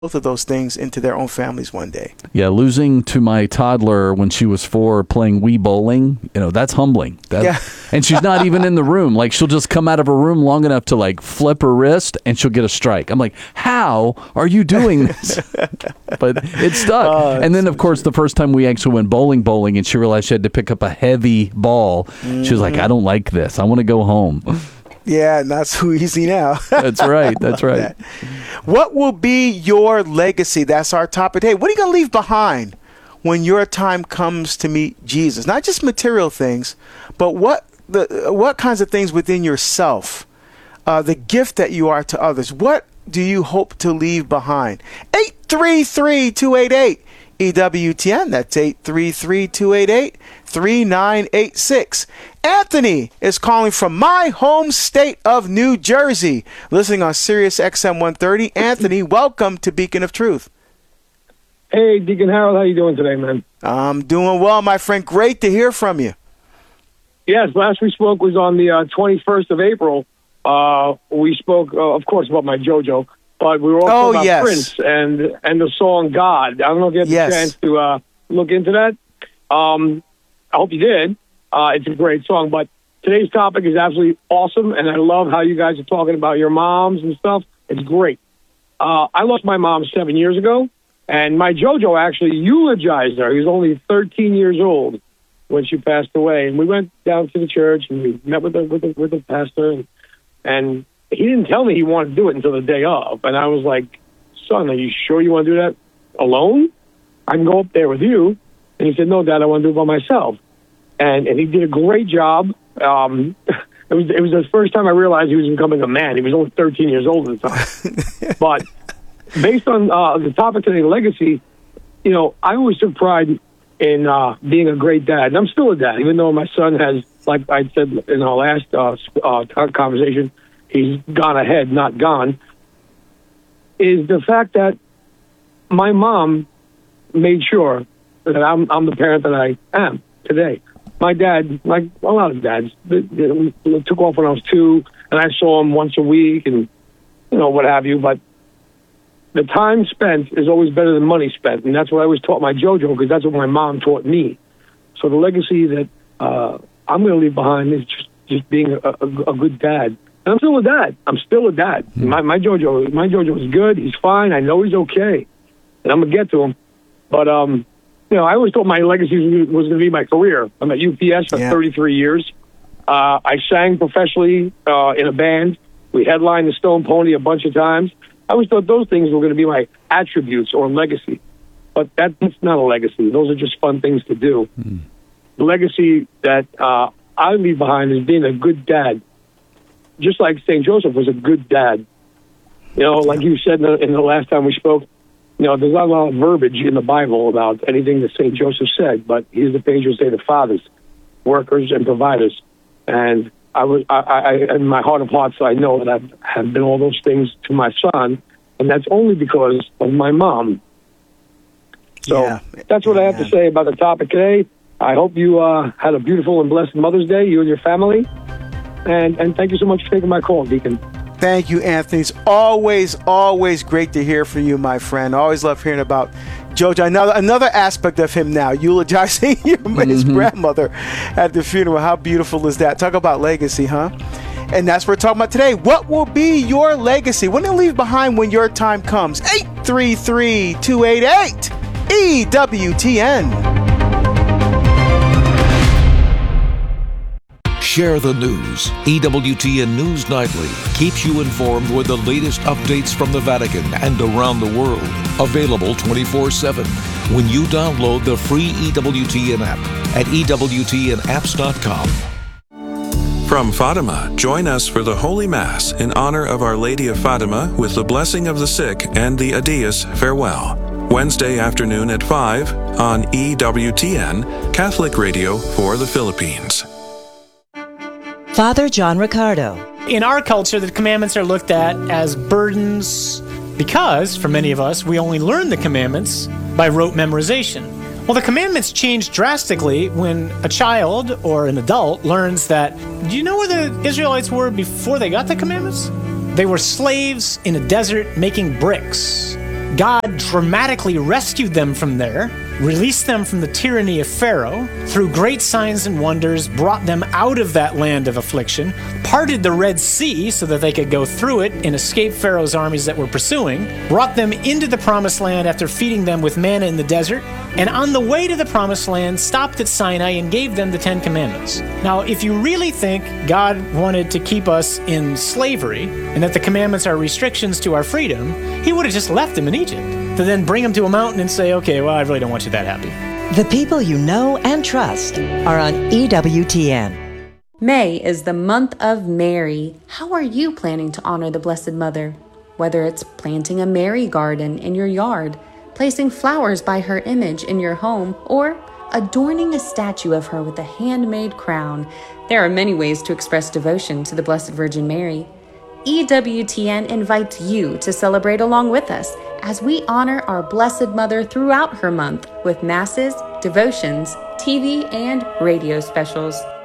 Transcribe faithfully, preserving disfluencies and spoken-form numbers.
both of those things into their own families one day. Yeah, losing to my toddler when she was four playing Wii bowling, you know, that's humbling. That, Yeah. And she's not even in the room. Like, she'll just come out of her room long enough to, like, flip her wrist, and she'll get a strike. I'm like, how are you doing this? But it stuck. Oh, and then, so of course, the first time we actually went bowling bowling, and she realized she had to pick up a heavy ball, mm-hmm. she was like, I don't like this. I want to go home. Yeah, not so easy now. That's right. That's right. That. What will be your legacy? That's our topic. Hey, what are you going to leave behind when your time comes to meet Jesus? Not just material things, but what the what kinds of things within yourself, uh, the gift that you are to others. What do you hope to leave behind? eight three three, two eight eight, E W T N. That's eight three three, two eight eight, three nine eight six. Anthony is calling from my home state of New Jersey, listening on Sirius X M one thirty. Anthony, welcome to Beacon of Truth. Hey, Deacon Harold, how you doing today, man? I'm doing well, my friend. Great to hear from you. Yes, last we spoke was on the uh, twenty-first of April. Uh, we spoke, uh, of course, about my JoJo, but we were also oh, about yes. Prince and and the song God. I don't know if you had yes. the chance to uh, look into that. Um, I hope you did. Uh, it's a great song, but today's topic is absolutely awesome, and I love how you guys are talking about your moms and stuff. It's great. Uh, I lost my mom seven years ago, and my JoJo actually eulogized her. He was only thirteen years old when she passed away, and we went down to the church, and we met with the, with the, with the pastor, and, and he didn't tell me he wanted to do it until the day of, and I was like, son, are you sure you want to do that alone? I can go up there with you. And he said, no, Dad, I want to do it by myself. And and he did a great job. Um, it was it was the first time I realized he was becoming a man. He was only thirteen years old at the time. But based on uh, the topic today, legacy, you know, I always took pride in uh, being a great dad. And I'm still a dad, even though my son has, like I said in our last uh, uh, conversation, he's gone ahead, not gone, is the fact that my mom made sure that I'm, I'm the parent that I am today. My dad, like a lot of dads, they, they took off when I was two, and I saw him once a week and, you know, what have you. But the time spent is always better than money spent, and that's what I always taught my JoJo, because that's what my mom taught me. So the legacy that uh, I'm going to leave behind is just, just being a, a, a good dad. And I'm still a dad. I'm still a dad. Mm-hmm. My, my JoJo, my JoJo is good. He's fine. I know he's okay, and I'm going to get to him. But, um... you know, I always thought my legacy was going to be my career. I'm at U P S for yeah. thirty-three years. Uh, I sang professionally uh, in a band. We headlined the Stone Pony a bunch of times. I always thought those things were going to be my attributes or legacy. But that, that's not a legacy. Those are just fun things to do. Mm. The legacy that uh, I leave behind is being a good dad. Just like Saint Joseph was a good dad. You know, like you said in the, in the last time we spoke, you know, there's not a lot of verbiage in the Bible about anything that Saint Joseph said, but here's the page will say the fathers, workers, and providers. And I was, I, I, in my heart of hearts, I know that I've have been all those things to my son, and that's only because of my mom. So yeah. that's what yeah. I have to say about the topic today. I hope you uh, had a beautiful and blessed Mother's Day, you and your family. And and thank you so much for taking my call, Deacon. Thank you, Anthony. It's always, always great to hear from you, my friend. I always love hearing about JoJo. Another, another aspect of him now, eulogizing his mm-hmm. grandmother at the funeral. How beautiful is that? Talk about legacy, huh? And that's what we're talking about today. What will be your legacy? What do you leave behind when your time comes? eight three three, two eight eight, E W T N. Share the news. E W T N News Nightly keeps you informed with the latest updates from the Vatican and around the world. Available twenty-four seven when you download the free E W T N app at E W T N apps dot com. From Fatima, join us for the Holy Mass in honor of Our Lady of Fatima with the blessing of the sick and the Adias Farewell. Wednesday afternoon at five on E W T N, Catholic Radio for the Philippines. Father John Riccardo. In our culture, the commandments are looked at as burdens because, for many of us, we only learn the commandments by rote memorization. Well, the commandments change drastically when a child or an adult learns that, do you know where the Israelites were before they got the commandments? They were slaves in a desert making bricks. God dramatically rescued them from there, released them from the tyranny of Pharaoh, through great signs and wonders, brought them out of that land of affliction, parted the Red Sea so that they could go through it and escape Pharaoh's armies that were pursuing, brought them into the Promised Land after feeding them with manna in the desert, and on the way to the Promised Land stopped at Sinai and gave them the Ten Commandments. Now, if you really think God wanted to keep us in slavery and that the commandments are restrictions to our freedom, he would have just left them in Egypt to then bring them to a mountain and say, okay, well, I really don't want you that happy. The people you know and trust are on E W T N. May is the month of Mary. How are you planning to honor the Blessed Mother? Whether it's planting a Mary garden in your yard, placing flowers by her image in your home, or adorning a statue of her with a handmade crown, there are many ways to express devotion to the Blessed Virgin Mary. E W T N invites you to celebrate along with us as we honor our Blessed Mother throughout her month with masses, devotions, T V, and radio specials.